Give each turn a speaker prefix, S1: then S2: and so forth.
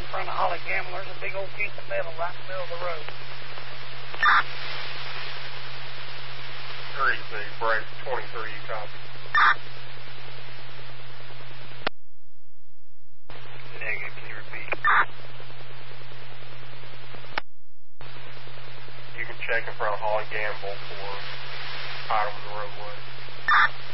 S1: in front of Holly Gamble. There's a big old piece of metal right in the middle of the road.
S2: 3-6, break 23, you copy.
S3: Negative, can you repeat?
S2: You can check in front of Holly Gamble for item in the roadway.